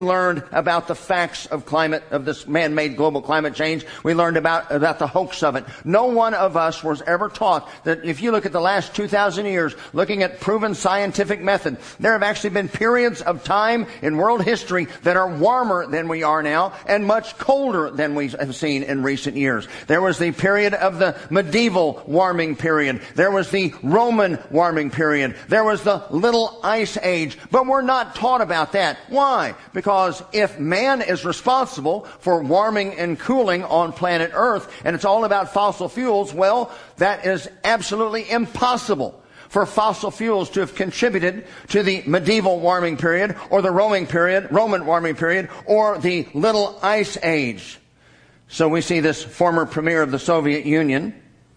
learned about the facts of this man-made global climate change. We learned about the hoax of it. No one of us was ever taught that if you look at the last 2,000 years, looking at proven scientific method, there have actually been periods of time in world history that are warmer than we are now and much colder than we have seen in recent years. There was the period of the medieval warming period. There was the Roman warming period. There was the Little Ice Age. But we're not taught about that. Why? Because if man is responsible for warming and cooling on planet Earth, and it's all about fossil fuels, well, that is absolutely impossible for fossil fuels to have contributed to the medieval warming period or the Roman warming period, or the Little Ice Age. So we see this former premier of the Soviet Union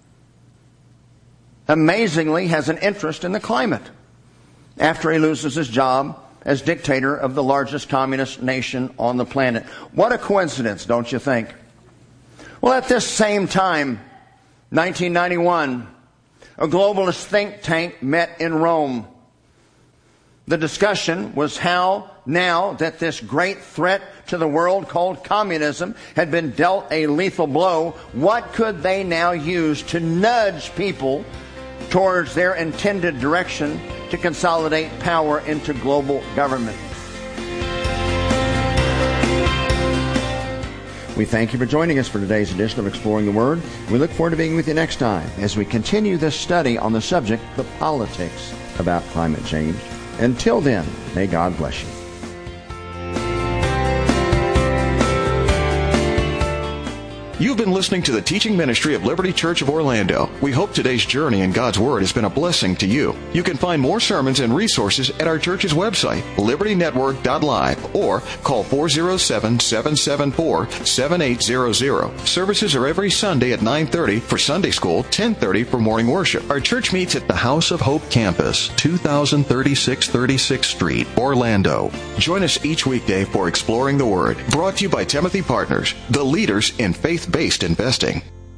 amazingly has an interest in the climate after he loses his job as dictator of the largest communist nation on the planet. What a coincidence, don't you think? Well, at this same time, 1991, a globalist think tank met in Rome. The discussion was how, now that this great threat to the world called communism had been dealt a lethal blow, what could they now use to nudge people towards their intended direction to consolidate power into global government. We thank you for joining us for today's edition of Exploring the Word. We look forward to being with you next time as we continue this study on the subject, the politics about climate change. Until then, may God bless you. You've been listening to the teaching ministry of Liberty Church of Orlando. We hope today's journey in God's Word has been a blessing to you. You can find more sermons and resources at our church's website, libertynetwork.live, or call 407-774-7800. Services are every Sunday at 9:30 for Sunday school, 10:30 for morning worship. Our church meets at the House of Hope campus, 2036 36th Street, Orlando. Join us each weekday for Exploring the Word, brought to you by Timothy Partners, the leaders in faith-based investing.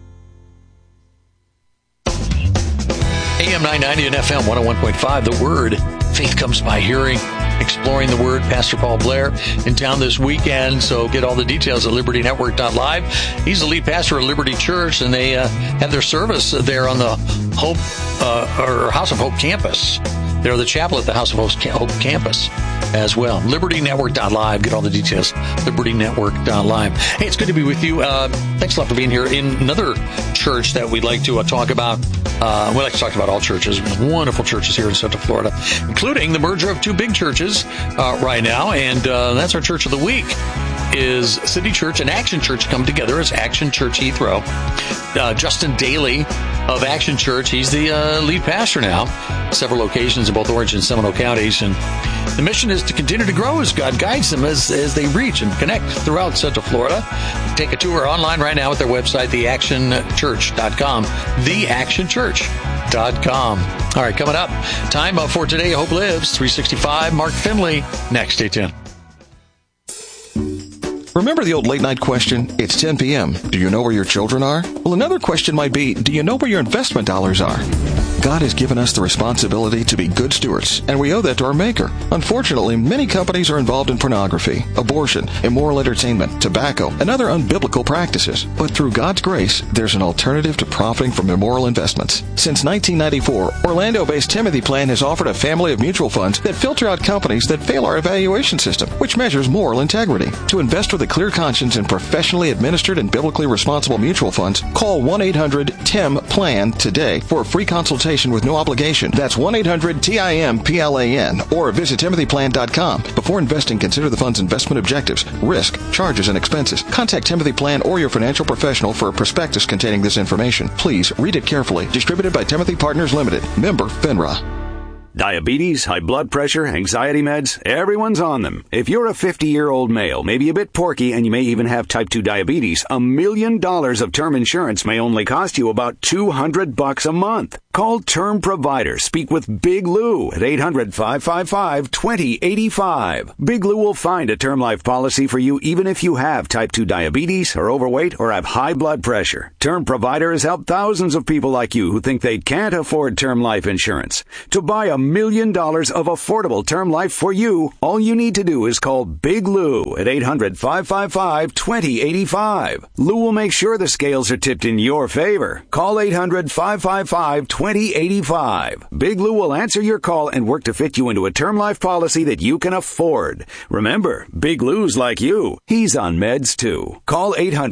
AM 990 and FM 101.5, The Word. Faith comes by hearing. Exploring the Word. Pastor Paul Blair in town this weekend, so get all the details at libertynetwork.live. He's the lead pastor of Liberty Church, and they have their service there on the Hope or House of Hope campus. They're the chapel at the House of Hope campus as well. LibertyNetwork.live. Get all the details. LibertyNetwork.live. Hey, it's good to be with you. Thanks a lot for being here. In another church that we'd like to talk about, we like to talk about all churches. Wonderful churches here in Central Florida, including the merger of two big churches right now, and that's our church of the week. Is City Church and Action Church come together as Action Church Heathrow. Justin Daly of Action Church, he's the lead pastor now. Several locations in both Orange and Seminole counties. And the mission is to continue to grow as God guides them as they reach and connect throughout Central Florida. Take a tour online right now at their website, theactionchurch.com. Theactionchurch.com. All right, coming up, time for Today Hope Lives, 365, Mark Finley. Next, stay tuned. Remember the old late-night question? It's 10 p.m. Do you know where your children are? Well, another question might be, do you know where your investment dollars are? God has given us the responsibility to be good stewards, and we owe that to our Maker. Unfortunately, many companies are involved in pornography, abortion, immoral entertainment, tobacco, and other unbiblical practices. But through God's grace, there's an alternative to profiting from immoral investments. Since 1994, Orlando-based Timothy Plan has offered a family of mutual funds that filter out companies that fail our evaluation system, which measures moral integrity. To invest with a clear conscience in professionally administered and biblically responsible mutual funds, call 1-800-TIM-PLAN today for a free consultation with no obligation. That's 1-800-TIM-PLAN, or visit timothyplan.com. Before investing, consider the fund's investment objectives, risk, charges, and expenses. Contact Timothy Plan or your financial professional for a prospectus containing this information. Please read it carefully. Distributed by Timothy Partners Limited. Member FINRA. Diabetes, high blood pressure, anxiety meds, everyone's on them. If you're a 50-year-old male, maybe a bit porky, and you may even have type 2 diabetes, $1 million of term insurance may only cost you about $200 a month. Call Term Provider. Speak with Big Lou at 800-555-2085. Big Lou will find a term life policy for you even if you have type 2 diabetes, are overweight, or have high blood pressure. Term Provider has helped thousands of people like you who think they can't afford term life insurance. To buy $1 $1 million of affordable term life for you. All you need to do is call Big Lou at 800-555-2085. Lou will make sure the scales are tipped in your favor. Call 800-555-2085. Big Lou will answer your call and work to fit you into a term life policy that you can afford. Remember, Big Lou's like you. He's on meds too. Call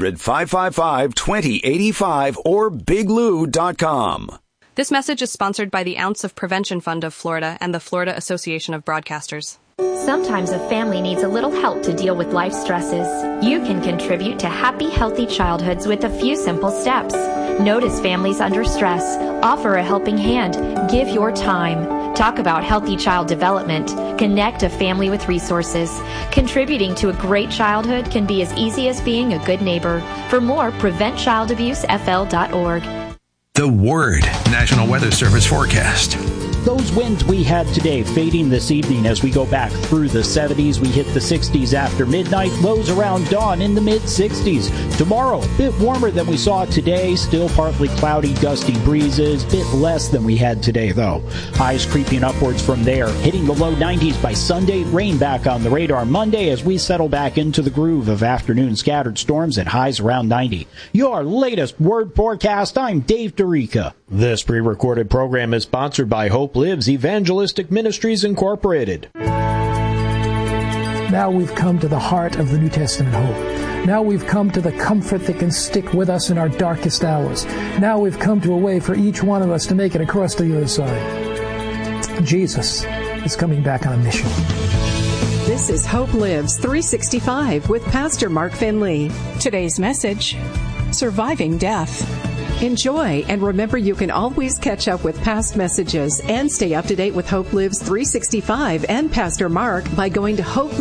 800-555-2085 or biglou.com. This message is sponsored by the Ounce of Prevention Fund of Florida and the Florida Association of Broadcasters. Sometimes a family needs a little help to deal with life stresses. You can contribute to happy, healthy childhoods with a few simple steps. Notice families under stress. Offer a helping hand. Give your time. Talk about healthy child development. Connect a family with resources. Contributing to a great childhood can be as easy as being a good neighbor. For more, PreventChildAbuseFL.org. The Word National Weather Service forecast. Those winds we had today fading this evening as we go back through the 70s. We hit the 60s after midnight, lows around dawn in the mid-60s. Tomorrow, a bit warmer than we saw today, still partly cloudy, gusty breezes, bit less than we had today, though. Highs creeping upwards from there, hitting the low 90s by Sunday, rain back on the radar Monday as we settle back into the groove of afternoon scattered storms at highs around 90. Your latest Word forecast, I'm Dave DeRica. This pre-recorded program is sponsored by Hope Lives Evangelistic Ministries Incorporated. Now we've come to the heart of the New Testament hope. Now we've come to the comfort that can stick with us in our darkest hours. Now we've come to a way for each one of us to make it across to the other side. Jesus is coming back on a mission. This is Hope Lives 365 with Pastor Mark Finley. Today's message, Surviving Death. Enjoy, and remember you can always catch up with past messages and stay up to date with Hope Lives 365 and Pastor Mark by going to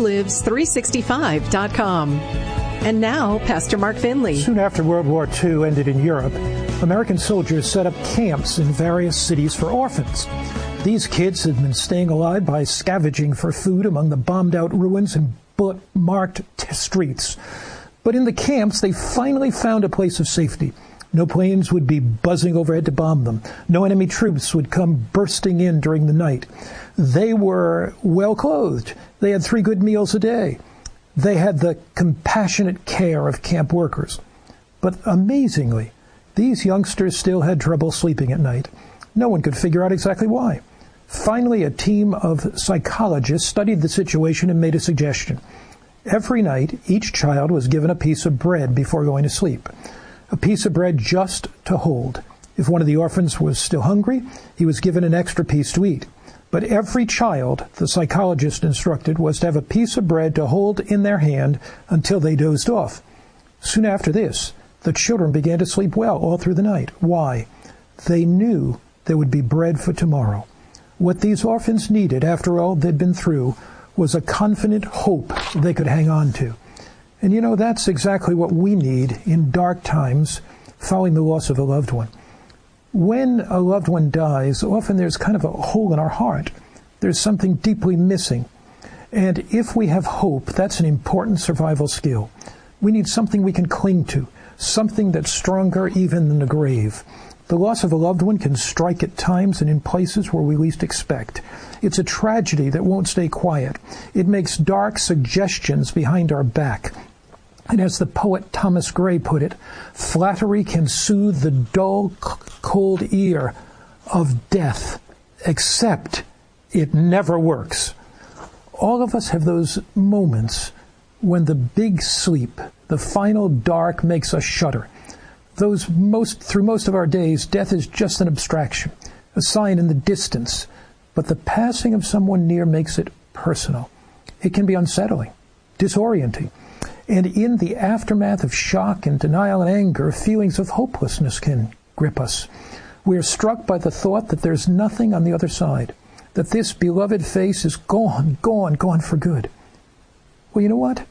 hopelives365.com. And now, Pastor Mark Finley. Soon after World War II ended in Europe, American soldiers set up camps in various cities for orphans. These kids had been staying alive by scavenging for food among the bombed-out ruins and bullet-marked streets. But in the camps, they finally found a place of safety. No planes would be buzzing overhead to bomb them. No enemy troops would come bursting in during the night. They were well clothed. They had 3 good meals a day. They had the compassionate care of camp workers. But amazingly, these youngsters still had trouble sleeping at night. No one could figure out exactly why. Finally, a team of psychologists studied the situation and made a suggestion. Every night, each child was given a piece of bread before going to sleep. A piece of bread just to hold. If one of the orphans was still hungry, he was given an extra piece to eat. But every child, the psychologist instructed, was to have a piece of bread to hold in their hand until they dozed off. Soon after this, the children began to sleep well all through the night. Why? They knew there would be bread for tomorrow. What these orphans needed, after all they'd been through, was a confident hope they could hang on to. And you know, that's exactly what we need in dark times following the loss of a loved one. When a loved one dies, often there's kind of a hole in our heart. There's something deeply missing. And if we have hope, that's an important survival skill. We need something we can cling to, something that's stronger even than the grave. The loss of a loved one can strike at times and in places where we least expect. It's a tragedy that won't stay quiet. It makes dark suggestions behind our back. And as the poet Thomas Gray put it, flattery can soothe the dull, cold ear of death, except it never works. All of us have those moments when the big sleep, the final dark, makes us shudder. Through most of our days, death is just an abstraction, a sign in the distance. But the passing of someone near makes it personal. It can be unsettling, disorienting. And in the aftermath of shock and denial and anger, feelings of hopelessness can grip us. We are struck by the thought that there's nothing on the other side, that this beloved face is gone for good. Well, you know what?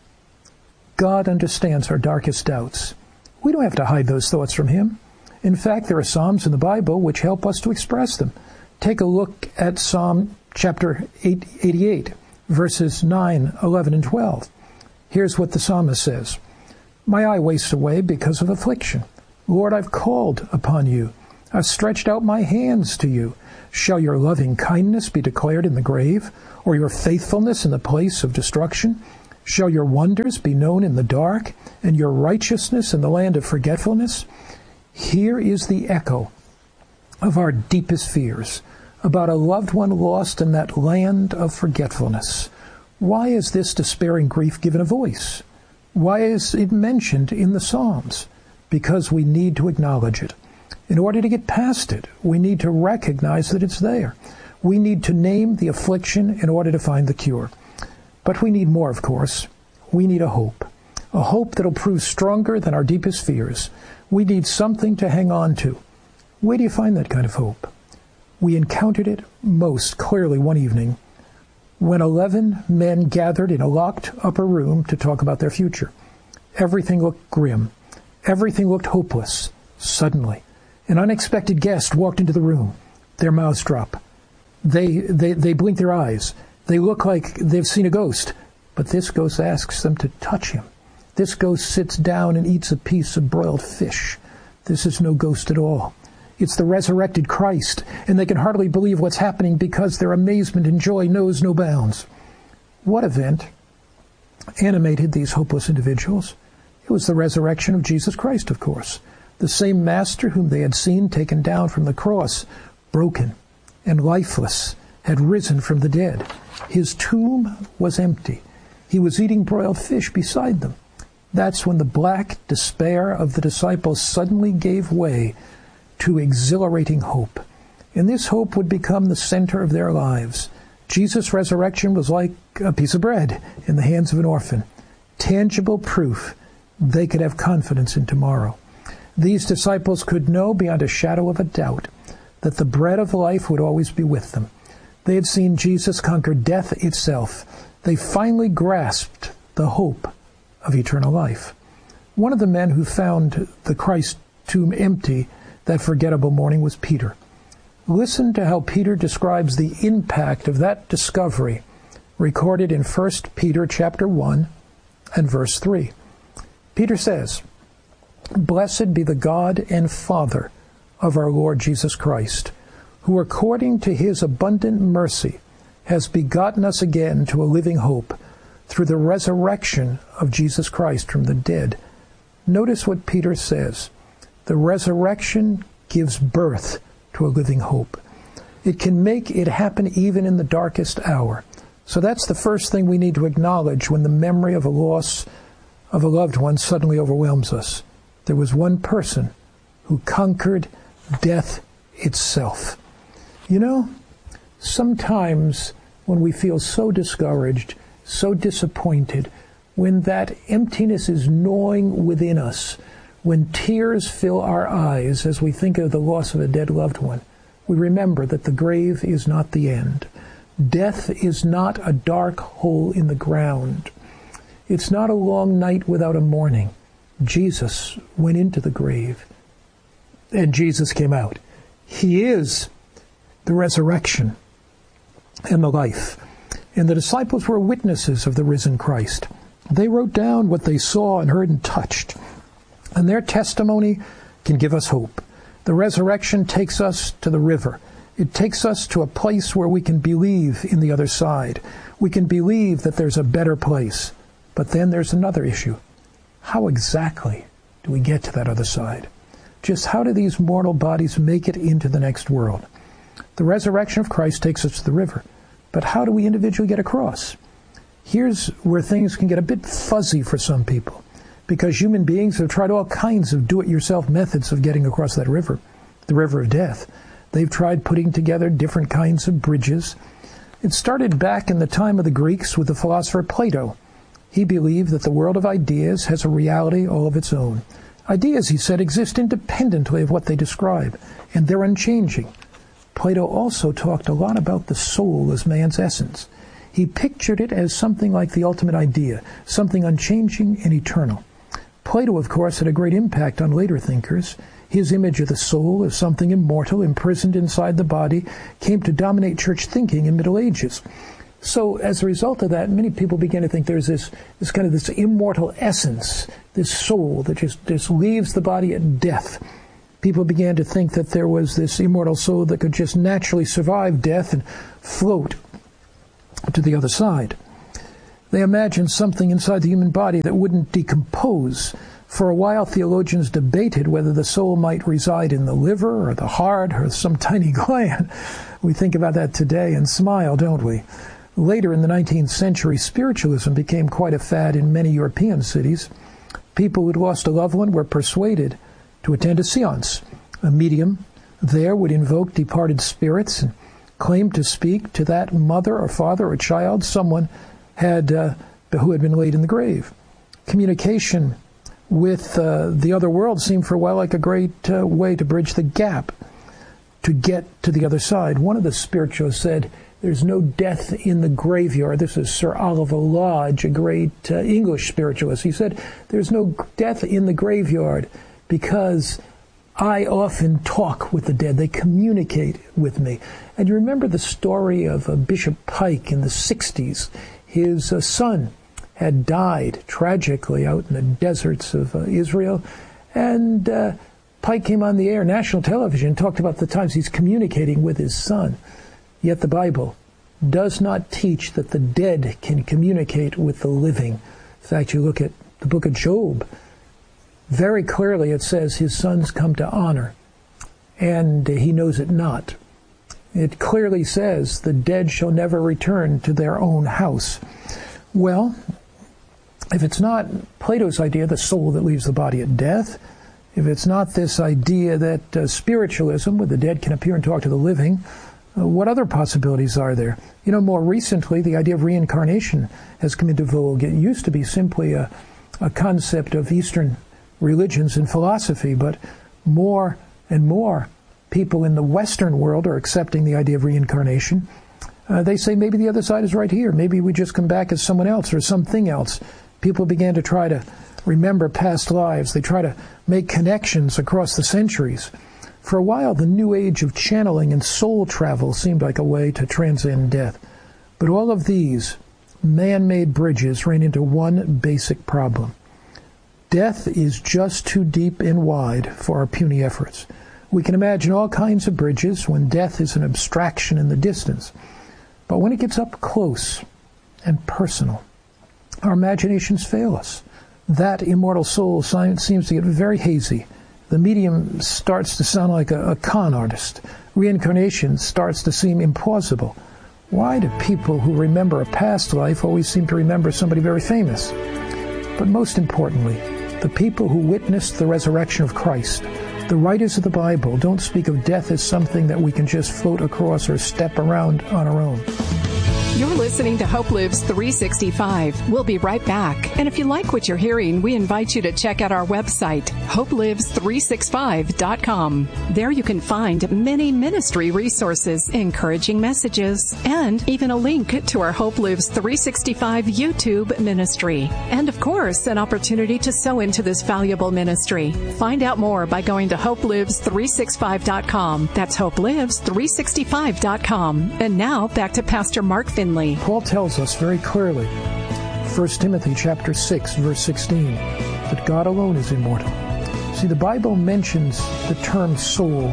God understands our darkest doubts. We don't have to hide those thoughts from Him. In fact, there are Psalms in the Bible which help us to express them. Take a look at Psalm chapter 88, verses 9, 11, and 12. Here's what the psalmist says. My eye wastes away because of affliction. Lord, I've called upon you. I've stretched out my hands to you. Shall your loving kindness be declared in the grave, or your faithfulness in the place of destruction? Shall your wonders be known in the dark, and your righteousness in the land of forgetfulness? Here is the echo of our deepest fears about a loved one lost in that land of forgetfulness. Why is this despairing grief given a voice? Why is it mentioned in the Psalms? Because we need to acknowledge it. In order to get past it, we need to recognize that it's there. We need to name the affliction in order to find the cure. But we need more, of course. We need a hope that'll prove stronger than our deepest fears. We need something to hang on to. Where do you find that kind of hope? We encountered it most clearly one evening when 11 men gathered in a locked upper room to talk about their future. Everything looked grim. Everything looked hopeless. Suddenly, an unexpected guest walked into the room. Their mouths drop. They blink their eyes. They look like they've seen a ghost. But this ghost asks them to touch him. This ghost sits down and eats a piece of broiled fish. This is no ghost at all. It's the resurrected Christ, and they can hardly believe what's happening because their amazement and joy knows no bounds. What event animated these hopeless individuals? It was the resurrection of Jesus Christ, of course. The same Master whom they had seen taken down from the cross, broken and lifeless, had risen from the dead. His tomb was empty. He was eating broiled fish beside them. That's when the black despair of the disciples suddenly gave way to exhilarating hope. And this hope would become the center of their lives. Jesus' resurrection was like a piece of bread in the hands of an orphan. Tangible proof they could have confidence in tomorrow. These disciples could know beyond a shadow of a doubt that the bread of life would always be with them. They had seen Jesus conquer death itself. They finally grasped the hope of eternal life. One of the men who found the Christ tomb empty that forgettable morning was Peter. Listen to how Peter describes the impact of that discovery, recorded in 1 Peter chapter 1 and verse 3. Peter says, "Blessed be the God and Father of our Lord Jesus Christ, who according to his abundant mercy has begotten us again to a living hope through the resurrection of Jesus Christ from the dead." Notice what Peter says. The resurrection gives birth to a living hope. It can make it happen even in the darkest hour. So that's the first thing we need to acknowledge when the memory of a loss of a loved one suddenly overwhelms us. There was one person who conquered death itself. You know, sometimes when we feel so discouraged, so disappointed, when that emptiness is gnawing within us, when tears fill our eyes as we think of the loss of a dead loved one, we remember that the grave is not the end. Death is not a dark hole in the ground. It's not a long night without a morning. Jesus went into the grave, and Jesus came out. He is the resurrection and the life. And the disciples were witnesses of the risen Christ. They wrote down what they saw and heard and touched. And their testimony can give us hope. The resurrection takes us to the river. It takes us to a place where we can believe in the other side. We can believe that there's a better place. But then there's another issue. How exactly do we get to that other side? Just how do these mortal bodies make it into the next world? The resurrection of Christ takes us to the river. But how do we individually get across? Here's where things can get a bit fuzzy for some people, because human beings have tried all kinds of do-it-yourself methods of getting across that river, the river of death. They've tried putting together different kinds of bridges. It started back in the time of the Greeks with the philosopher Plato. He believed that the world of ideas has a reality all of its own. Ideas, he said, exist independently of what they describe, and they're unchanging. Plato also talked a lot about the soul as man's essence. He pictured it as something like the ultimate idea, something unchanging and eternal. Plato, of course, had a great impact on later thinkers. His image of the soul as something immortal, imprisoned inside the body, came to dominate church thinking in Middle Ages. So as a result of that, many people began to think there's this kind of this immortal essence, this soul that just leaves the body at death. People began to think that there was this immortal soul that could just naturally survive death and float to the other side. They imagined something inside the human body that wouldn't decompose. For a while, theologians debated whether the soul might reside in the liver or the heart or some tiny gland. We think about that today and smile, don't we? Later in the 19th century, spiritualism became quite a fad in many European cities. People who'd lost a loved one were persuaded to attend a seance. A medium there would invoke departed spirits and claim to speak to that mother or father or child someone who had been laid in the grave. Communication with the other world seemed for a while like a great way to bridge the gap, to get to the other side. One of the spiritualists said, "There's no death in the graveyard." This is Sir Oliver Lodge, a great English spiritualist. He said, "There's no death in the graveyard because I often talk with the dead. They communicate with me." And you remember the story of Bishop Pike in the 60s. His son had died tragically out in the deserts of Israel. And Pike came on the air, national television, and talked about the times he's communicating with his son. Yet the Bible does not teach that the dead can communicate with the living. In fact, you look at the book of Job, very clearly it says his sons come to honor, and he knows it not. It clearly says the dead shall never return to their own house. Well, if it's not Plato's idea, the soul that leaves the body at death, if it's not this idea that spiritualism, where the dead can appear and talk to the living, what other possibilities are there? You know, more recently, the idea of reincarnation has come into vogue. It used to be simply a concept of Eastern religions and philosophy, but more and more people in the Western world are accepting the idea of reincarnation. They say maybe the other side is right here. Maybe we just come back as someone else or something else. People began to try to remember past lives. They try to make connections across the centuries. For a while, the new age of channeling and soul travel seemed like a way to transcend death. But all of these man-made bridges ran into one basic problem. Death is just too deep and wide for our puny efforts. We can imagine all kinds of bridges when death is an abstraction in the distance. But when it gets up close and personal, our imaginations fail us. That immortal soul seems to get very hazy. The medium starts to sound like a con artist. Reincarnation starts to seem implausible. Why do people who remember a past life always seem to remember somebody very famous? But most importantly, the people who witnessed the resurrection of Christ, the writers of the Bible, don't speak of death as something that we can just float across or step around on our own. You're listening to Hope Lives 365. We'll be right back. And if you like what you're hearing, we invite you to check out our website, hopelives365.com. There you can find many ministry resources, encouraging messages, and even a link to our Hope Lives 365 YouTube ministry. And of course, an opportunity to sow into this valuable ministry. Find out more by going to hopelives365.com. That's hopelives365.com. And now back to Pastor Mark Finley. Paul tells us very clearly, 1 Timothy chapter 6, verse 16, that God alone is immortal. See, the Bible mentions the term soul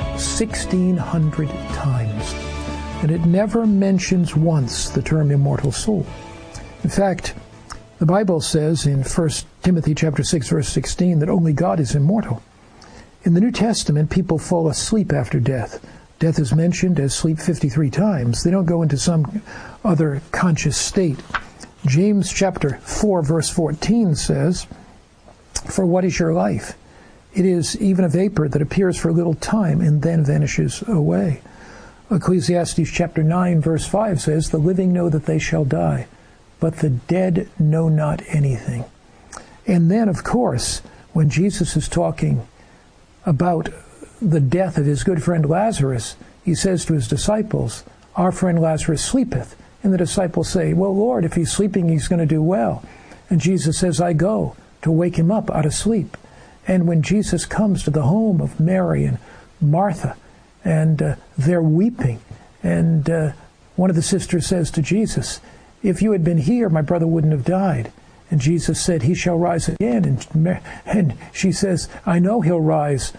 1,600 times, and it never mentions once the term immortal soul. In fact, the Bible says in 1 Timothy chapter 6, verse 16, that only God is immortal. In the New Testament, people fall asleep after death. Death is mentioned as sleep 53 times. They don't go into some other conscious state. James chapter 4, verse 14 says, "For what is your life? It is even a vapor that appears for a little time and then vanishes away." Ecclesiastes chapter 9, verse 5 says, "The living know that they shall die, but the dead know not anything." And then, of course, when Jesus is talking about the death of his good friend Lazarus, he says to his disciples, "Our friend Lazarus sleepeth." And the disciples say, "Well, Lord, if he's sleeping, he's going to do well." And Jesus says, "I go to wake him up out of sleep." And when Jesus comes to the home of Mary and Martha, and they're weeping, and one of the sisters says to Jesus, "If you had been here, my brother wouldn't have died." And Jesus said, "He shall rise again." And she says, "I know he'll rise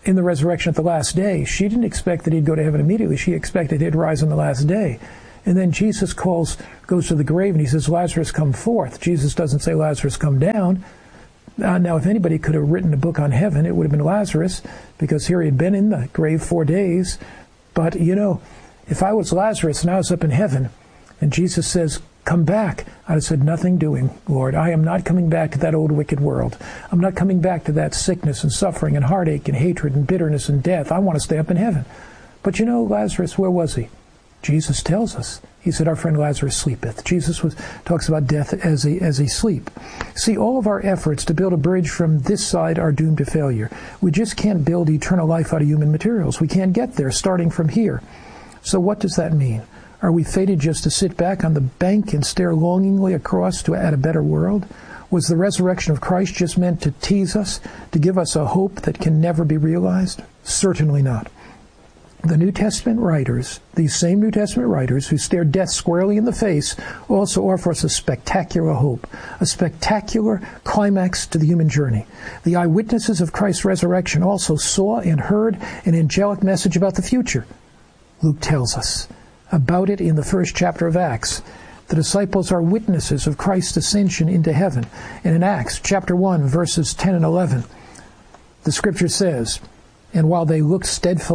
in the resurrection at the last day. She didn't expect that he'd go to heaven immediately. She expected he'd rise on the last day. And then Jesus goes to the grave and he says, Lazarus, come forth. Jesus doesn't say, Lazarus, come down. Now, if anybody could have written a book on heaven, it would have been Lazarus, because here he had been in the grave 4 days. But, if I was Lazarus and I was up in heaven, and Jesus says, come back, I'd have said, nothing doing, Lord. I am not coming back to that old wicked world. I'm not coming back to that sickness and suffering and heartache and hatred and bitterness and death. I want to stay up in heaven. But Lazarus, where was he? Jesus tells us. He said, our friend Lazarus sleepeth. Jesus talks about death as a sleep. See, all of our efforts to build a bridge from this side are doomed to failure. We just can't build eternal life out of human materials. We can't get there starting from here. So what does that mean? Are we fated just to sit back on the bank and stare longingly across at a better world? Was the resurrection of Christ just meant to tease us, to give us a hope that can never be realized? Certainly not. The New Testament writers, these same New Testament writers who stare death squarely in the face, also offer us a spectacular hope, a spectacular climax to the human journey. The eyewitnesses of Christ's resurrection also saw and heard an angelic message about the future. Luke tells us about it in the first chapter of Acts. The disciples are witnesses of Christ's ascension into heaven. And in Acts chapter 1, verses 10 and 11, the scripture says, and while they looked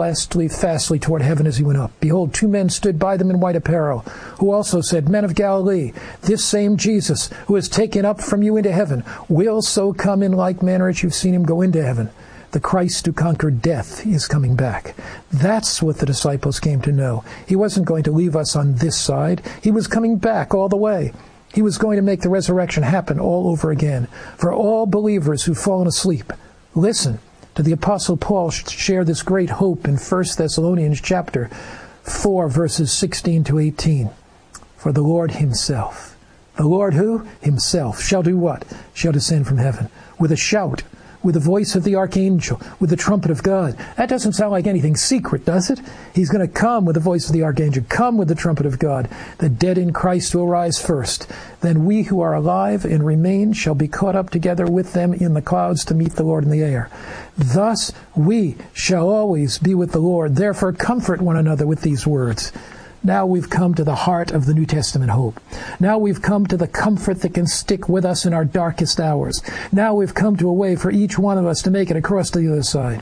fastly toward heaven as he went up, behold, 2 men stood by them in white apparel, who also said, Men of Galilee, this same Jesus, who is taken up from you into heaven, will so come in like manner as you've seen him go into heaven. The Christ who conquered death is coming back. That's what the disciples came to know. He wasn't going to leave us on this side. He was coming back all the way. He was going to make the resurrection happen all over again for all believers who've fallen asleep. Listen to the Apostle Paul share this great hope in 1 Thessalonians chapter 4, verses 16 to 18. For the Lord himself, the Lord who? Himself, shall do what? Shall descend from heaven with a shout, with the voice of the archangel, with the trumpet of God. That doesn't sound like anything secret, does it? He's going to come with the voice of the archangel, come with the trumpet of God. The dead in Christ will rise first. Then we who are alive and remain shall be caught up together with them in the clouds to meet the Lord in the air. Thus we shall always be with the Lord. Therefore comfort one another with these words. Now we've come to the heart of the New Testament hope. Now we've come to the comfort that can stick with us in our darkest hours. Now we've come to a way for each one of us to make it across to the other side.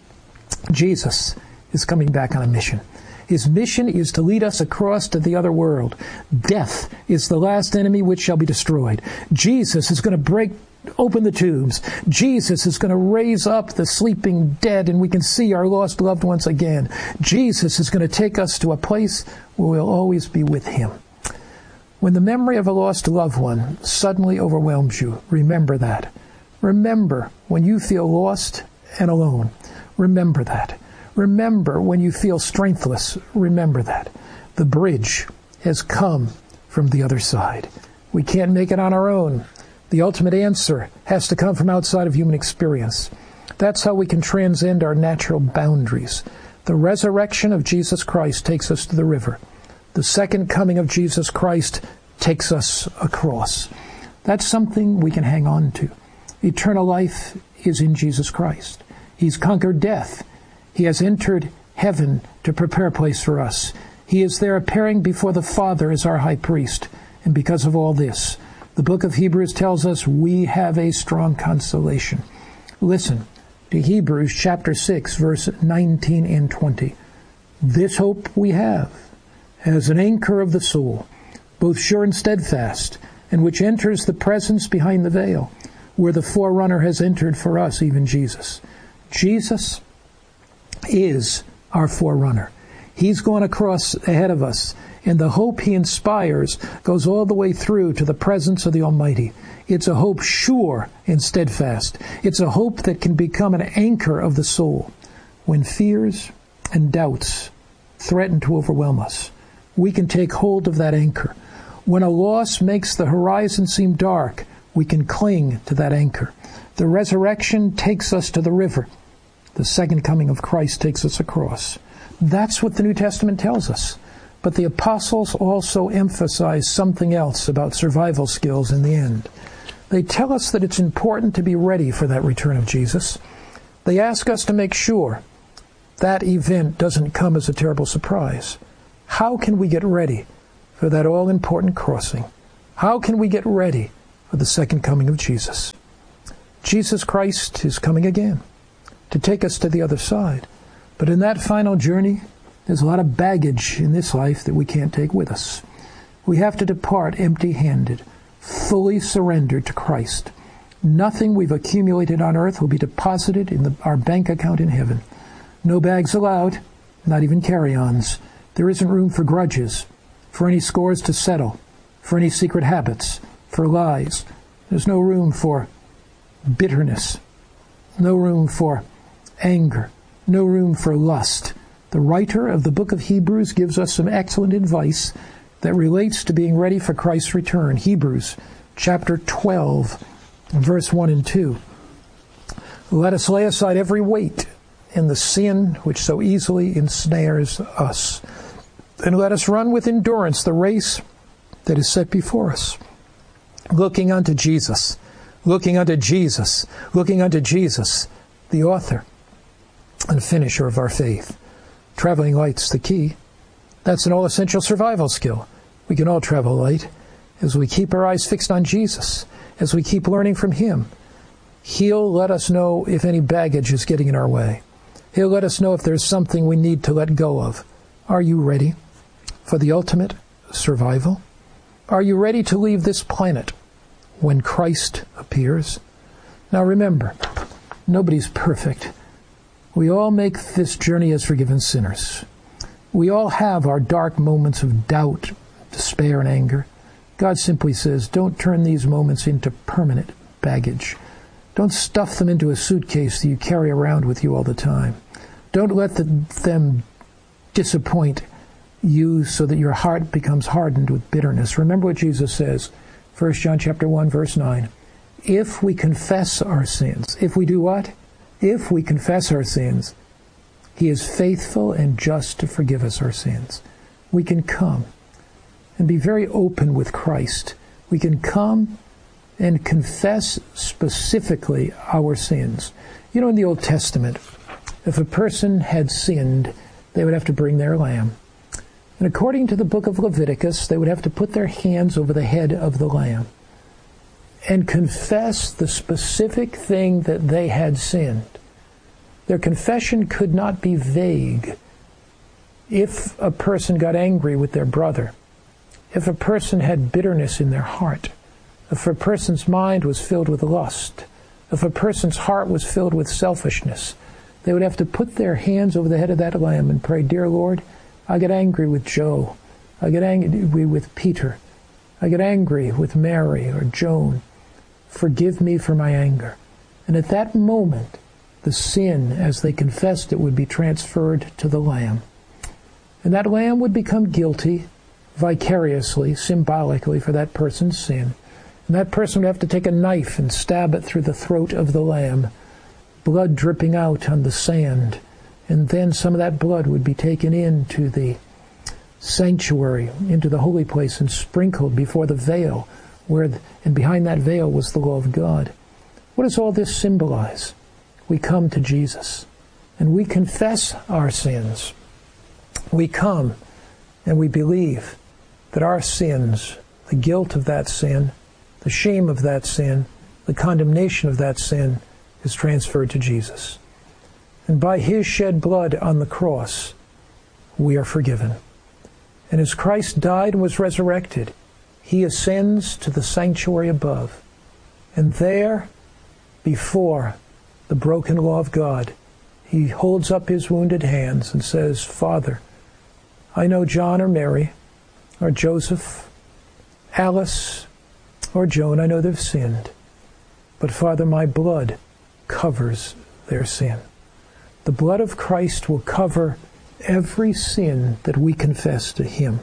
Jesus is coming back on a mission. His mission is to lead us across to the other world. Death is the last enemy which shall be destroyed. Jesus is going to open the tombs. Jesus is going to raise up the sleeping dead, and we can see our lost loved ones again. Jesus is going to take us to a place where we'll always be with him. When the memory of a lost loved one suddenly overwhelms you, remember that. Remember when you feel lost and alone. Remember that. Remember when you feel strengthless. Remember that. The bridge has come from the other side. We can't make it on our own. The ultimate answer has to come from outside of human experience. That's how we can transcend our natural boundaries. The resurrection of Jesus Christ takes us to the river. The second coming of Jesus Christ takes us across. That's something we can hang on to. Eternal life is in Jesus Christ. He's conquered death. He has entered heaven to prepare a place for us. He is there appearing before the Father as our high priest. And because of all this, the book of Hebrews tells us we have a strong consolation. Listen to Hebrews chapter 6, verse 19 and 20. This hope we have as an anchor of the soul, both sure and steadfast, and which enters the presence behind the veil, where the forerunner has entered for us, even Jesus. Jesus is our forerunner. He's gone across ahead of us, and the hope he inspires goes all the way through to the presence of the Almighty. It's a hope sure and steadfast. It's a hope that can become an anchor of the soul. When fears and doubts threaten to overwhelm us, we can take hold of that anchor. When a loss makes the horizon seem dark, we can cling to that anchor. The resurrection takes us to the river. The second coming of Christ takes us across. That's what the New Testament tells us. But the apostles also emphasize something else about survival skills in the end. They tell us that it's important to be ready for that return of Jesus. They ask us to make sure that event doesn't come as a terrible surprise. How can we get ready for that all-important crossing? How can we get ready for the second coming of Jesus? Jesus Christ is coming again to take us to the other side. But in that final journey, there's a lot of baggage in this life that we can't take with us. We have to depart empty-handed, fully surrendered to Christ. Nothing we've accumulated on earth will be deposited in our bank account in heaven. No bags allowed, not even carry-ons. There isn't room for grudges, for any scores to settle, for any secret habits, for lies. There's no room for bitterness, no room for anger, no room for lust. The writer of the book of Hebrews gives us some excellent advice that relates to being ready for Christ's return. Hebrews chapter 12, verse 1 and 2. Let us lay aside every weight and the sin which so easily ensnares us, and let us run with endurance the race that is set before us, looking unto Jesus, looking unto Jesus, looking unto Jesus, the author and finisher of our faith. Traveling light's the key. That's an all-essential survival skill. We can all travel light as we keep our eyes fixed on Jesus, as we keep learning from Him. He'll let us know if any baggage is getting in our way. He'll let us know if there's something we need to let go of. Are you ready for the ultimate survival? Are you ready to leave this planet when Christ appears? Now remember, nobody's perfect. We all make this journey as forgiven sinners. We all have our dark moments of doubt, despair, and anger. God simply says, don't turn these moments into permanent baggage. Don't stuff them into a suitcase that you carry around with you all the time. Don't let them disappoint you so that your heart becomes hardened with bitterness. Remember what Jesus says, 1 John chapter 1, verse 9. If we confess our sins, if we do what? If we confess our sins, He is faithful and just to forgive us our sins. We can come and be very open with Christ. We can come and confess specifically our sins. You know, in the Old Testament, if a person had sinned, they would have to bring their lamb. And according to the book of Leviticus, they would have to put their hands over the head of the lamb and confess the specific thing that they had sinned. Their confession could not be vague. If a person got angry with their brother, if a person had bitterness in their heart, if a person's mind was filled with lust, if a person's heart was filled with selfishness, they would have to put their hands over the head of that lamb and pray, Dear Lord, I get angry with Joe. I get angry with Peter. I get angry with Mary or Joan. Forgive me for my anger. And at that moment, the sin, as they confessed it, would be transferred to the lamb. And that lamb would become guilty vicariously, symbolically, for that person's sin. And that person would have to take a knife and stab it through the throat of the lamb, blood dripping out on the sand. And then some of that blood would be taken into the sanctuary, into the holy place, and sprinkled before the veil, and behind that veil was the law of God. What does all this symbolize? We come to Jesus, and we confess our sins. We come, and we believe that our sins, the guilt of that sin, the shame of that sin, the condemnation of that sin, is transferred to Jesus. And by His shed blood on the cross, we are forgiven. And as Christ died and was resurrected, He ascends to the sanctuary above. And there, before the broken law of God, He holds up His wounded hands and says, Father, I know John or Mary or Joseph, Alice or Joan, I know they've sinned. But Father, my blood covers their sin. The blood of Christ will cover every sin that we confess to Him.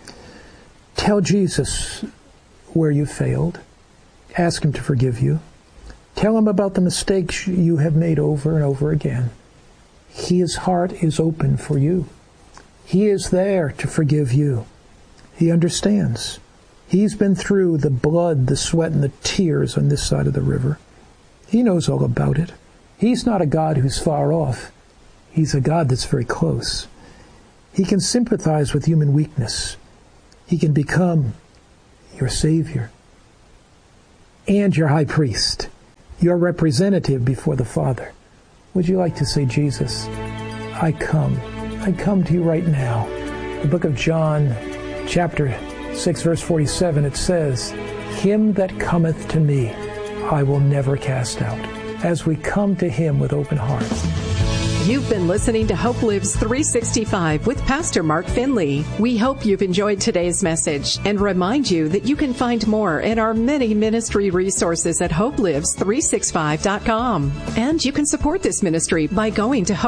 Tell Jesus where you failed. Ask Him to forgive you. Tell Him about the mistakes you have made over and over again. His heart is open for you. He is there to forgive you. He understands. He's been through the blood, the sweat, and the tears on this side of the river. He knows all about it. He's not a God who's far off. He's a God that's very close. He can sympathize with human weakness. He can become your Savior and your high priest, your representative before the Father. Would you like to say, Jesus, I come to you right now. The book of John, chapter 6, verse 47, it says, Him that cometh to me, I will never cast out. As we come to Him with open hearts. You've been listening to Hope Lives 365 with Pastor Mark Finley. We hope you've enjoyed today's message and remind you that you can find more in our many ministry resources at hopelives365.com. And you can support this ministry by going to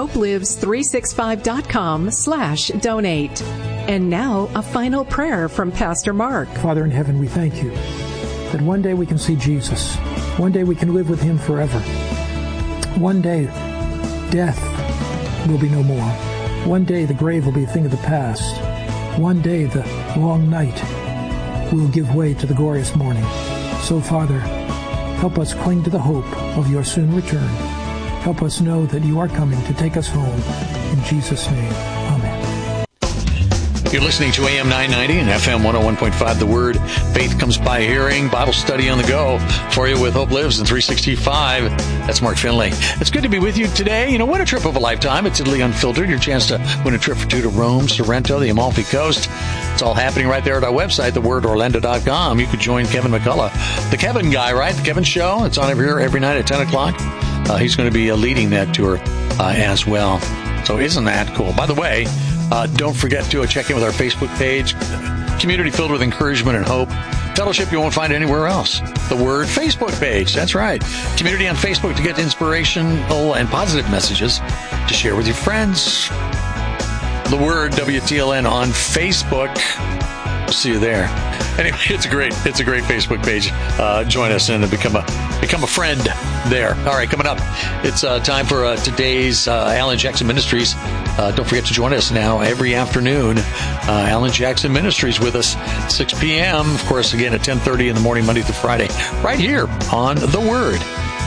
hopelives365.com/donate. And now a final prayer from Pastor Mark. Father in heaven, we thank you that one day we can see Jesus. One day we can live with Him forever. One day death will be no more. One day the grave will be a thing of the past. One day the long night will give way to the glorious morning. So, Father, help us cling to the hope of your soon return. Help us know that you are coming to take us home. In Jesus' name, amen. You're listening to AM 990 and FM 101.5 The Word. Faith comes by hearing. Bible study on the go for you with Hope Lives in 365. That's Mark Finley. It's good to be with you today. You know, win a trip of a lifetime. It's Italy Unfiltered. Your chance to win a trip for two to Rome, Sorrento, the Amalfi Coast. It's all happening right there at our website, thewordorlando.com. You could join Kevin McCullough, the Kevin guy, right? The Kevin Show. It's on here every night at 10 o'clock. He's going to be leading that tour as well. So isn't that cool? By the way, don't forget to check in with our Facebook page, community filled with encouragement and hope. Fellowship you won't find anywhere else. The Word Facebook page. That's right. Community on Facebook to get inspirational and positive messages to share with your friends. The Word WTLN on Facebook. We'll see you there. Anyway, it's a great Facebook page. Join us and become a friend there. All right, coming up, it's time for today's Alan Jackson Ministries. Don't forget to join us now every afternoon. Alan Jackson Ministries with us, 6 p.m. Of course, again at 10:30 in the morning, Monday through Friday, right here on The Word.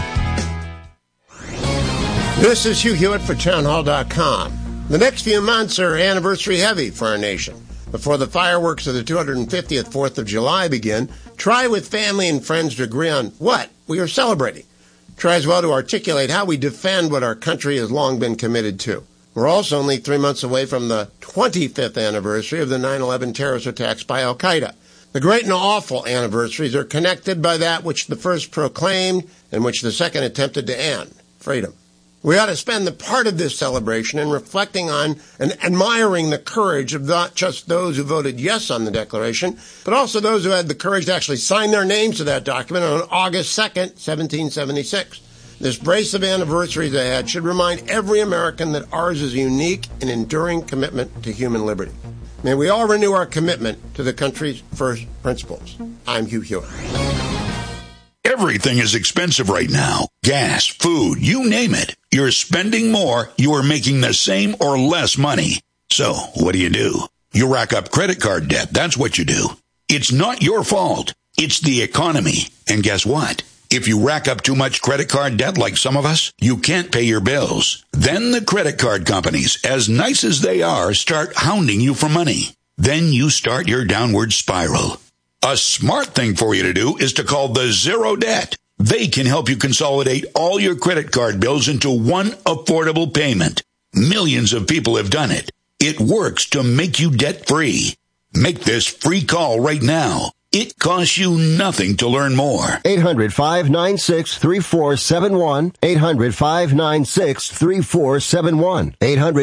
This is Hugh Hewitt for townhall.com. The next few months are anniversary heavy for our nation. Before the fireworks of the 250th 4th of July begin, try with family and friends to agree on what we are celebrating. Try as well to articulate how we defend what our country has long been committed to. We're also only 3 months away from the 25th anniversary of the 9/11 terrorist attacks by Al-Qaeda. The great and awful anniversaries are connected by that which the first proclaimed and which the second attempted to end, freedom. We ought to spend the part of this celebration in reflecting on and admiring the courage of not just those who voted yes on the Declaration, but also those who had the courage to actually sign their names to that document on August 2nd, 1776. This brace of anniversaries ahead should remind every American that ours is a unique and enduring commitment to human liberty. May we all renew our commitment to the country's first principles. I'm Hugh Hewitt. Everything is expensive right now. Gas, food, you name it. You're spending more, you are making the same or less money. So, what do? You rack up credit card debt, that's what you do. It's not your fault. It's the economy. And guess what? If you rack up too much credit card debt like some of us, you can't pay your bills. Then the credit card companies, as nice as they are, start hounding you for money. Then you start your downward spiral. A smart thing for you to do is to call the Zero Debt. They can help you consolidate all your credit card bills into one affordable payment. Millions of people have done it. It works to make you debt-free. Make this free call right now. It costs you nothing to learn more. 800-596-3471. 800-596-3471.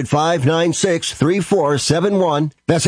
800-596-3471. That's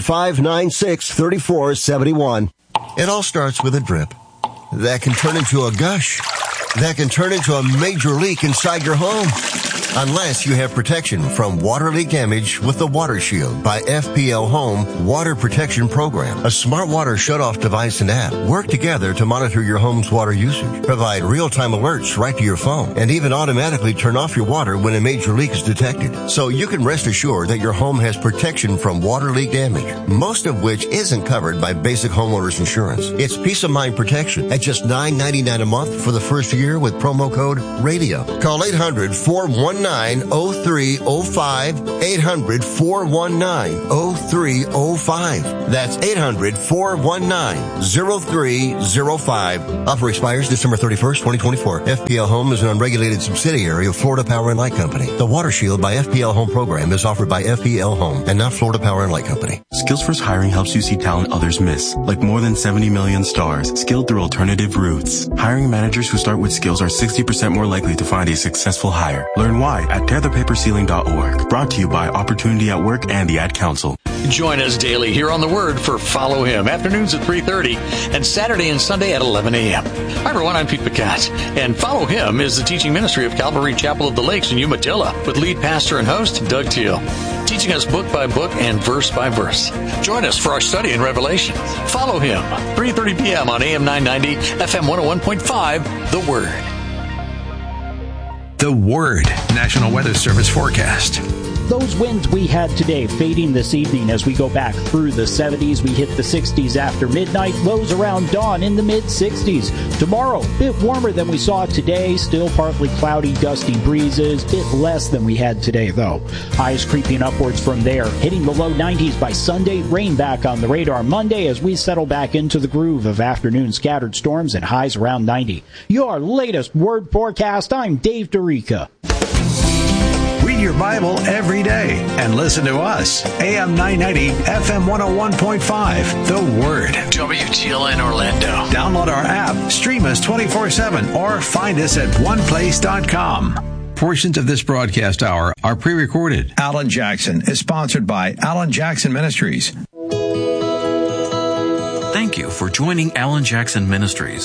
800-596-3471. It all starts with a drip. That can turn into a gush. That can turn into a major leak inside your home. unless you have protection from water leak damage with the Water Shield by FPL Home Water Protection Program. A smart water shutoff device and app work together to monitor your home's water usage, provide real-time alerts right to your phone, and even automatically turn off your water when a major leak is detected. So you can rest assured that your home has protection from water leak damage, most of which isn't covered by basic homeowners insurance. It's peace of mind protection at just $9.99 a month for the first year with promo code RADIO. Call 800-419-0305, 800-419-0305. That's 800-419-0305. Offer expires December 31st, 2024. FPL Home is an unregulated subsidiary of Florida Power & Light Company. The Water Shield by FPL Home program is offered by FPL Home and not Florida Power & Light Company. Skills First Hiring helps you see talent others miss, like more than 70 million stars, skilled through alternative routes. Hiring managers who start with skills are 60% more likely to find a successful hire. Learn why at tearthepaperceiling.org. Brought to you by Opportunity at Work and the Ad Council. Join us daily here on The Word for Follow Him, afternoons at 3:30 and Saturday and Sunday at 11 a.m. Hi, everyone. I'm Pete Pacat, and Follow Him is the teaching ministry of Calvary Chapel of the Lakes in Umatilla with lead pastor and host Doug Teal, teaching us book by book and verse by verse. Join us for our study in Revelation. Follow Him, 3:30 p.m. on AM 990, FM 101.5, The Word. The Word, National Weather Service forecast. Those winds we had today fading this evening as we go back through the 70s. We hit the 60s after midnight, lows around dawn in the mid-60s. Tomorrow, a bit warmer than we saw today, still partly cloudy, gusty breezes, bit less than we had today though. Highs creeping upwards from there, hitting the low 90s by Sunday, rain back on the radar Monday as we settle back into the groove of afternoon scattered storms and highs around 90. Your latest Word forecast, I'm Dave DeRica. Read your Bible every day and listen to us. AM 990, FM 101.5, The Word. WTLN Orlando. Download our app, stream us 24/7, or find us at oneplace.com. Portions of this broadcast hour are pre-recorded. Alan Jackson is sponsored by Alan Jackson Ministries. Thank you for joining Alan Jackson Ministries.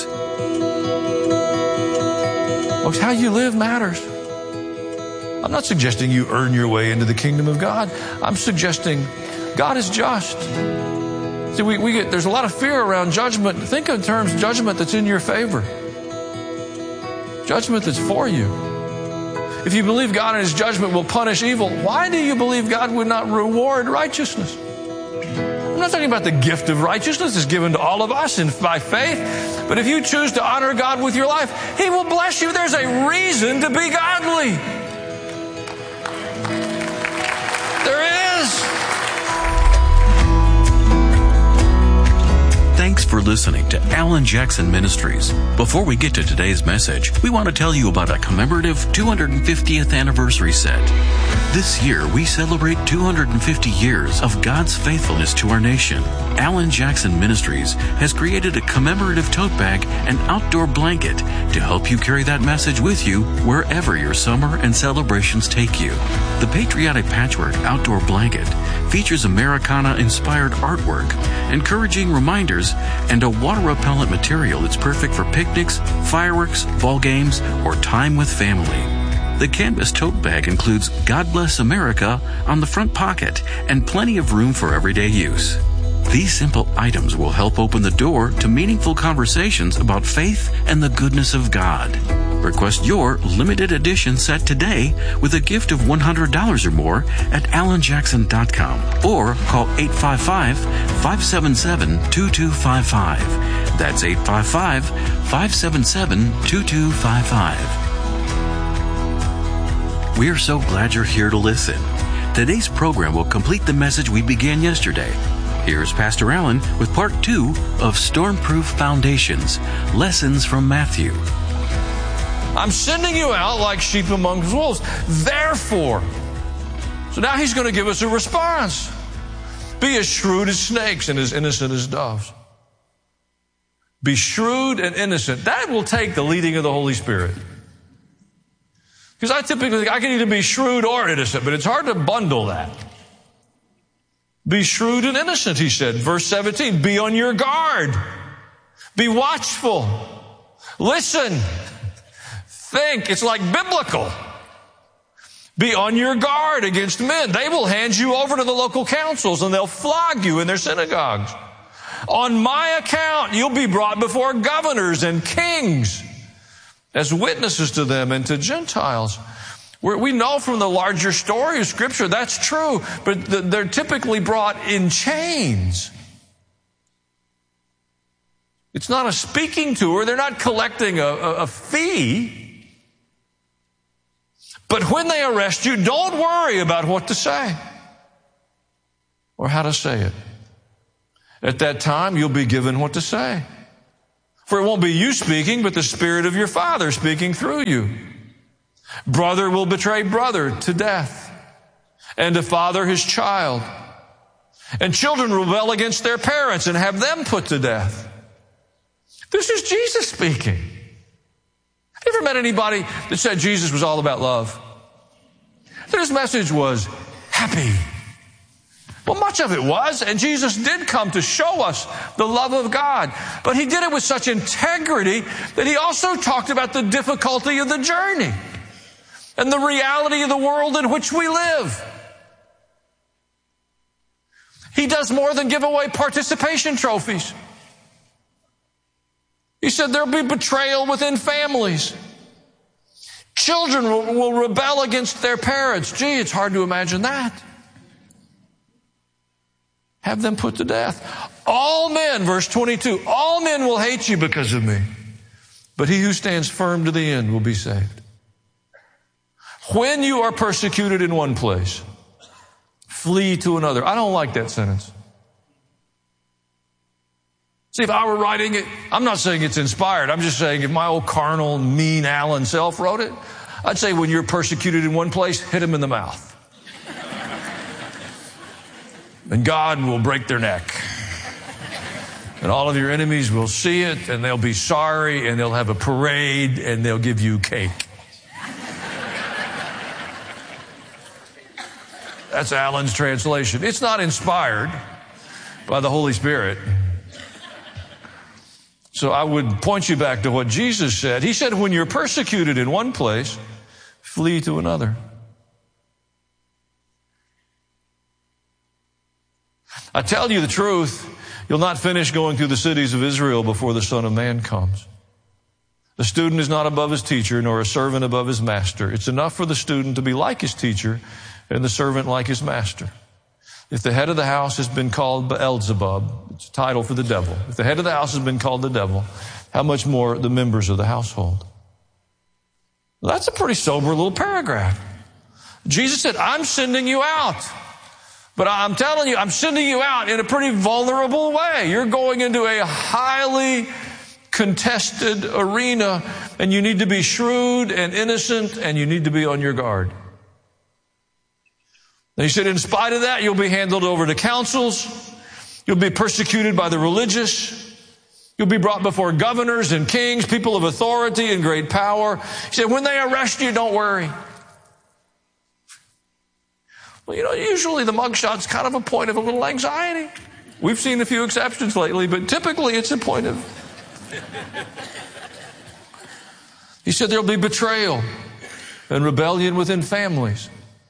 Folks, how you live matters. I'm not suggesting you earn your way into the kingdom of God. I'm suggesting God is just. See, there's a lot of fear around judgment. Think in terms of judgment that's in your favor. Judgment that's for you. If you believe God in His judgment will punish evil, why do you believe God would not reward righteousness? I'm not talking about the gift of righteousness is given to all of us by faith. But if you choose to honor God with your life, He will bless you. There's a reason to be godly. There is. Thanks for listening to Alan Jackson Ministries. Before we get to today's message, we want to tell you about a commemorative 250th anniversary set. This year, we celebrate 250 years of God's faithfulness to our nation. Alan Jackson Ministries has created a commemorative tote bag and outdoor blanket to help you carry that message with you wherever your summer and celebrations take you. The Patriotic Patchwork Outdoor Blanket features Americana-inspired artwork, encouraging reminders, and a water-repellent material that's perfect for picnics, fireworks, ball games, or time with family. The canvas tote bag includes God Bless America on the front pocket and plenty of room for everyday use. These simple items will help open the door to meaningful conversations about faith and the goodness of God. Request your limited edition set today with a gift of $100 or more at alanjackson.com or call 855-577-2255. That's 855-577-2255. We are so glad you're here to listen. Today's program will complete the message we began yesterday. Here's Pastor Allen with part 2 of Stormproof Foundations, Lessons from Matthew. I'm sending you out like sheep among wolves. Therefore. So now He's going to give us a response. Be as shrewd as snakes and as innocent as doves. Be shrewd and innocent. That will take the leading of the Holy Spirit. Because I typically think I can either be shrewd or innocent, but it's hard to bundle that. Be shrewd and innocent, He said. Verse 17, be on your guard. Be watchful. Listen. Think. It's like biblical. Be on your guard against men. They will hand you over to the local councils and they'll flog you in their synagogues. On my account, you'll be brought before governors and kings as witnesses to them and to Gentiles. We know from the larger story of Scripture that's true, but they're typically brought in chains. It's not a speaking tour. They're not collecting a fee. But when they arrest you, don't worry about what to say or how to say it. At that time, you'll be given what to say. For it won't be you speaking, but the Spirit of your Father speaking through you. Brother will betray brother to death, and a father his child. And children rebel against their parents and have them put to death. This is Jesus speaking. Have you ever met anybody that said Jesus was all about love? That his message was happy. Well, much of it was, and Jesus did come to show us the love of God. But he did it with such integrity that he also talked about the difficulty of the journey and the reality of the world in which we live. He does more than give away participation trophies. He said there'll be betrayal within families. Children will rebel against their parents. Gee, it's hard to imagine that. Have them put to death. All men, verse 22, all men will hate you because of me, but he who stands firm to the end will be saved. When you are persecuted in one place, flee to another. I don't like that sentence. See, if I were writing it, I'm not saying it's inspired. I'm just saying if my old carnal, mean Alan self wrote it, I'd say when you're persecuted in one place, hit him in the mouth. And God will break their neck. And all of your enemies will see it, and they'll be sorry, and they'll have a parade, and they'll give you cake. That's Alan's translation. It's not inspired by the Holy Spirit. So I would point you back to what Jesus said. He said, when you're persecuted in one place, flee to another. I tell you the truth, you'll not finish going through the cities of Israel before the Son of Man comes. The student is not above his teacher, nor a servant above his master. It's enough for the student to be like his teacher and the servant like his master. If the head of the house has been called Beelzebub, it's a title for the devil. If the head of the house has been called the devil, how much more the members of the household? Well, that's a pretty sober little paragraph. Jesus said, I'm sending you out. But I'm telling you, I'm sending you out in a pretty vulnerable way. You're going into a highly contested arena, and you need to be shrewd and innocent, and you need to be on your guard. And he said, in spite of that, you'll be handed over to councils. You'll be persecuted by the religious. You'll be brought before governors and kings, people of authority and great power. He said, when they arrest you, don't worry. Well, usually the mugshot's kind of a point of a little anxiety. We've seen a few exceptions lately, but typically it's a point of... He said there'll be betrayal and rebellion within families.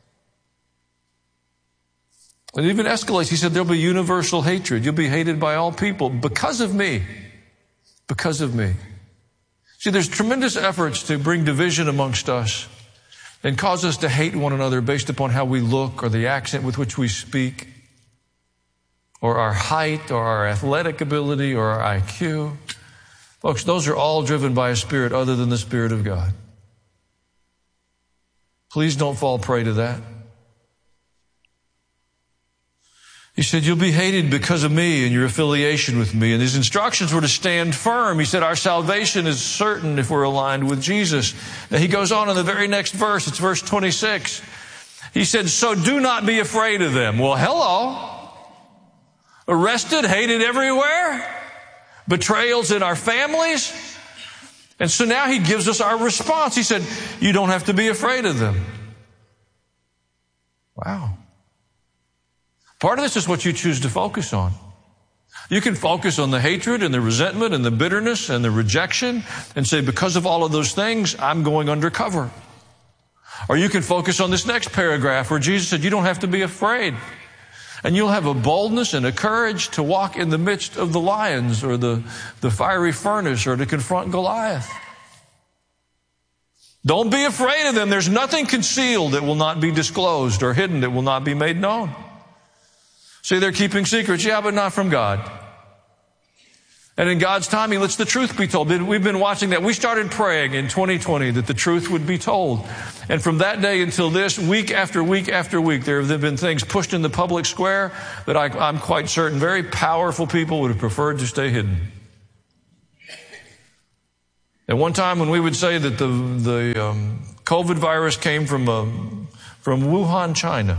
And it even escalates. He said there'll be universal hatred. You'll be hated by all people because of me. Because of me. See, there's tremendous efforts to bring division amongst us and cause us to hate one another based upon how we look or the accent with which we speak or our height or our athletic ability or our IQ. Folks, those are all driven by a spirit other than the Spirit of God. Please don't fall prey to that. He said, you'll be hated because of me and your affiliation with me. And his instructions were to stand firm. He said, our salvation is certain if we're aligned with Jesus. Now he goes on in the very next verse. It's verse 26. He said, so do not be afraid of them. Well, hello. Arrested, hated everywhere. Betrayals in our families. And so now he gives us our response. He said, you don't have to be afraid of them. Wow. Part of this is what you choose to focus on. You can focus on the hatred and the resentment and the bitterness and the rejection and say, because of all of those things, I'm going undercover. Or you can focus on this next paragraph where Jesus said, you don't have to be afraid. And you'll have a boldness and a courage to walk in the midst of the lions or the fiery furnace or to confront Goliath. Don't be afraid of them. There's nothing concealed that will not be disclosed or hidden that will not be made known. See, they're keeping secrets. Yeah, but not from God. And in God's time, He lets the truth be told. We've been watching that. We started praying in 2020 that the truth would be told. And from that day until this, week after week after week, there have been things pushed in the public square that I'm quite certain very powerful people would have preferred to stay hidden. At one time when we would say that the COVID virus came from Wuhan, China,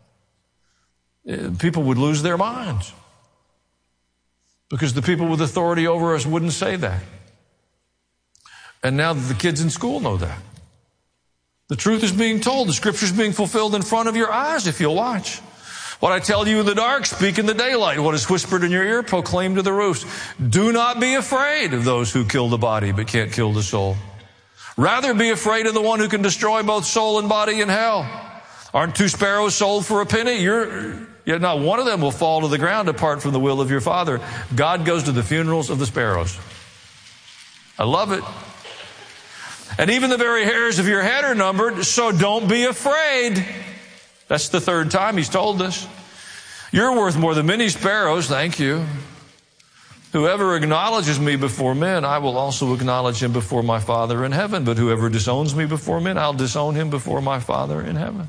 people would lose their minds. Because the people with authority over us wouldn't say that. And now the kids in school know that. The truth is being told. The Scripture is being fulfilled in front of your eyes if you'll watch. What I tell you in the dark, speak in the daylight. What is whispered in your ear, proclaim to the roofs. Do not be afraid of those who kill the body but can't kill the soul. Rather be afraid of the one who can destroy both soul and body in hell. Aren't 2 sparrows sold for a penny? Yet not one of them will fall to the ground apart from the will of your Father. God goes to the funerals of the sparrows. I love it. And even the very hairs of your head are numbered, so don't be afraid. That's the 3rd time He's told us. You're worth more than many sparrows, thank you. Whoever acknowledges me before men, I will also acknowledge him before my Father in heaven. But whoever disowns me before men, I'll disown him before my Father in heaven.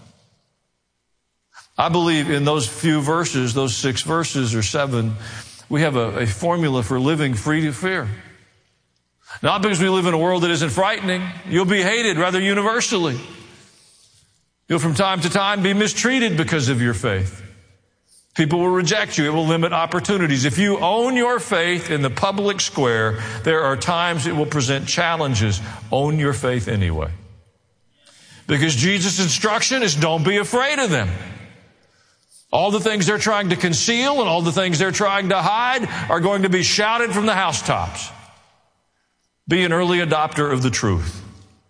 I believe in those few verses, those 6 verses or 7, we have a formula for living free to fear. Not because we live in a world that isn't frightening. You'll be hated rather universally. You'll from time to time be mistreated because of your faith. People will reject you. It will limit opportunities. If you own your faith in the public square, there are times it will present challenges. Own your faith anyway. Because Jesus' instruction is don't be afraid of them. All the things they're trying to conceal and all the things they're trying to hide are going to be shouted from the housetops. Be an early adopter of the truth.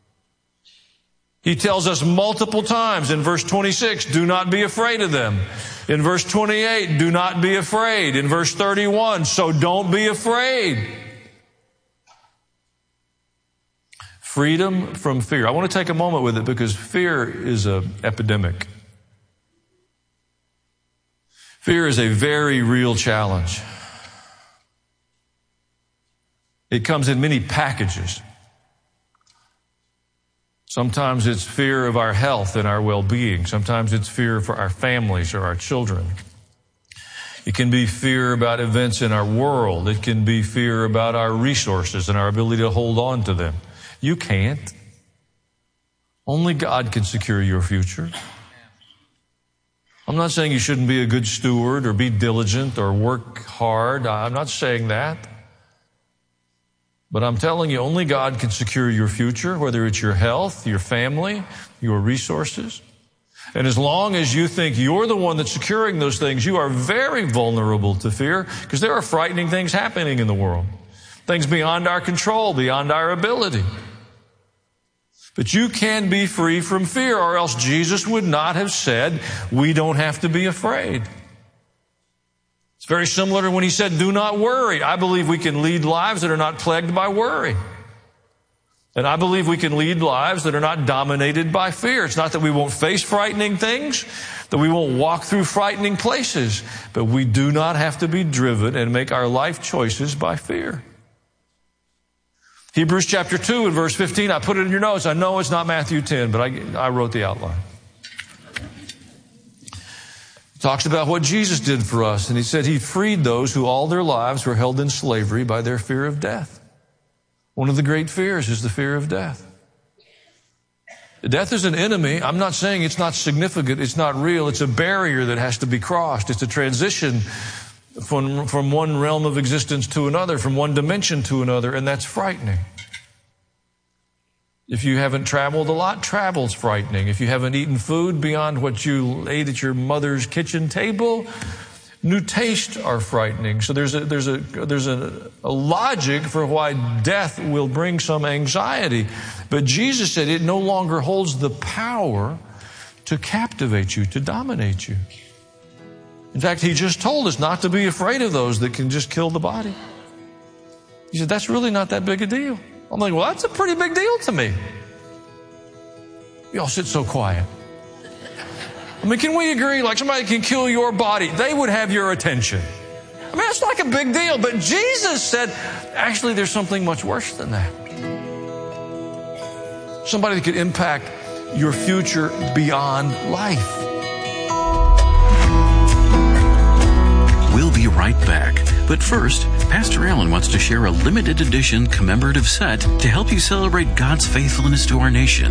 He tells us multiple times in verse 26, do not be afraid of them. In verse 28, do not be afraid. In verse 31, so don't be afraid. Freedom from fear. I want to take a moment with it because fear is an epidemic. Fear is a very real challenge. It comes in many packages. Sometimes it's fear of our health and our well-being. Sometimes it's fear for our families or our children. It can be fear about events in our world. It can be fear about our resources and our ability to hold on to them. You can't. Only God can secure your future. I'm not saying you shouldn't be a good steward or be diligent or work hard. I'm not saying that. But I'm telling you, only God can secure your future, whether it's your health, your family, your resources. And as long as you think you're the one that's securing those things, you are very vulnerable to fear because there are frightening things happening in the world. Things beyond our control, beyond our ability. But you can be free from fear, or else Jesus would not have said, we don't have to be afraid. It's very similar to when He said, do not worry. I believe we can lead lives that are not plagued by worry. And I believe we can lead lives that are not dominated by fear. It's not that we won't face frightening things, that we won't walk through frightening places, but we do not have to be driven and make our life choices by fear. Hebrews chapter 2 and verse 15, I put it in your notes. I know it's not Matthew 10, but I wrote the outline. It talks about what Jesus did for us, and He said He freed those who all their lives were held in slavery by their fear of death. One of the great fears is the fear of death. Death is an enemy. I'm not saying it's not significant, it's not real. It's a barrier that has to be crossed. It's a transition from one realm of existence to another, from one dimension to another, and that's frightening. If you haven't traveled a lot, travel's frightening. If you haven't eaten food beyond what you ate at your mother's kitchen table, new tastes are frightening. So there's a logic for why death will bring some anxiety. But Jesus said it no longer holds the power to captivate you, to dominate you. In fact, He just told us not to be afraid of those that can just kill the body. He said, that's really not that big a deal. I'm like, well, that's a pretty big deal to me. Y'all sit so quiet. I mean, can we agree, like somebody can kill your body, they would have your attention. I mean, that's like a big deal. But Jesus said, actually, there's something much worse than that. Somebody that could impact your future beyond life. We'll be right back. But first, Pastor Allen wants to share a limited edition commemorative set to help you celebrate God's faithfulness to our nation.